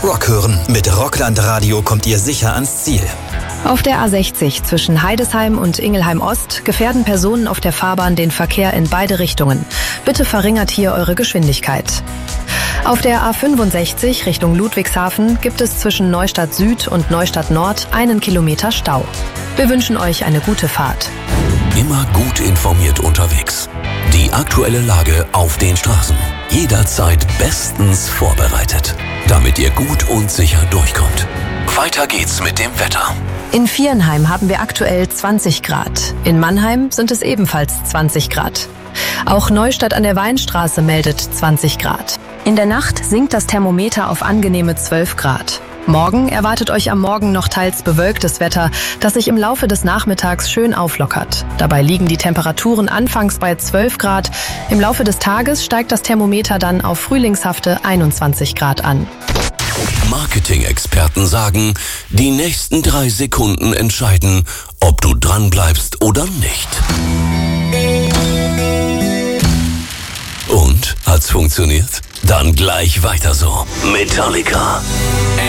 Rock hören. Mit Rockland Radio kommt ihr sicher ans Ziel. Auf der A60 zwischen Heidesheim und Ingelheim Ost gefährden Personen auf der Fahrbahn den Verkehr in beide Richtungen. Bitte verringert hier eure Geschwindigkeit. Auf der A65 Richtung Ludwigshafen gibt es zwischen Neustadt Süd und Neustadt Nord 1 Kilometer Stau. Wir wünschen euch eine gute Fahrt. Immer gut informiert unterwegs. Die aktuelle Lage auf den Straßen. Jederzeit bestens vorbereitet, damit ihr gut und sicher durchkommt. Weiter geht's mit dem Wetter. In Viernheim haben wir aktuell 20 Grad. In Mannheim sind es ebenfalls 20 Grad. Auch Neustadt an der Weinstraße meldet 20 Grad. In der Nacht sinkt das Thermometer auf angenehme 12 Grad. Morgen erwartet euch am Morgen noch teils bewölktes Wetter, das sich im Laufe des Nachmittags schön auflockert. Dabei liegen die Temperaturen anfangs bei 12 Grad. Im Laufe des Tages steigt das Thermometer dann auf frühlingshafte 21 Grad an. Marketing-Experten sagen, die nächsten 3 Sekunden entscheiden, ob du dranbleibst oder nicht. Und? Hat's funktioniert? Dann gleich weiter so. Metallica.